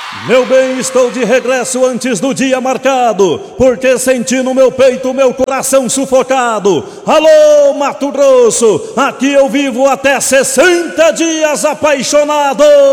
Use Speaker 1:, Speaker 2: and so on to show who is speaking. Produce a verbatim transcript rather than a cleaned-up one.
Speaker 1: Meu bem, estou de regresso antes do dia marcado, porque senti no meu peito meu coração sufocado. Alô, Mato Grosso, aqui eu vivo até sessenta dias apaixonado.